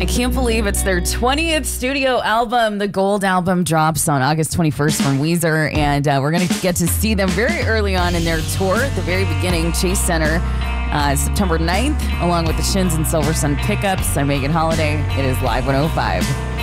I can't believe it's their 20th studio album. The Gold album drops on August 21st from Weezer, and we're going to get to see them very early on in their tour at the very beginning, Chase Center, September 9th, along with the Shins and Silver Sun Pickups. I'm Megan Holiday. It is Live 105.